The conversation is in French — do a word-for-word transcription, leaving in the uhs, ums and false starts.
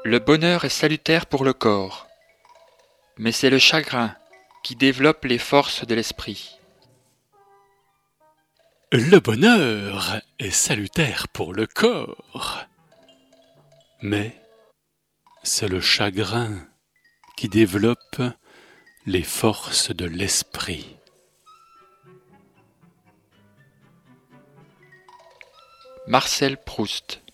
Le bonheur est salutaire pour le corps, mais c'est le chagrin qui développe les forces de l'esprit. Le bonheur est salutaire pour le corps, mais c'est le chagrin qui développe les forces de l'esprit. Marcel Proust.